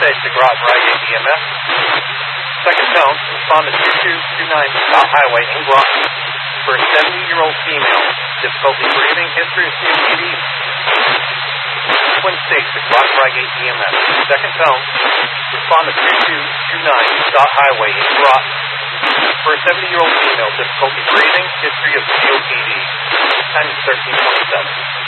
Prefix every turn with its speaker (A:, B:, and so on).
A: Dispatch to Groton Rygate EMS. Second tone, respond to 2229 South Highway in Groton for a 70-year-old female. Difficulty breathing, history of COPD. Twin States to Groton Rygate EMS. Second tone, respond to 2229 South Highway in Groton for a 70-year-old female. Difficulty breathing, history of COPD. Time is 13:27.